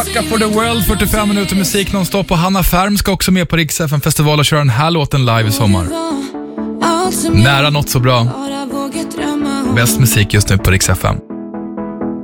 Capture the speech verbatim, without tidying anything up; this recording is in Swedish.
Ska for the world, fyrtiofem minuter musik nonstop, och Hanna Färm ska också med på Rix F M-festival och köra den här låten live i sommar. Nära något så bra. Bäst musik just nu på Rix F M.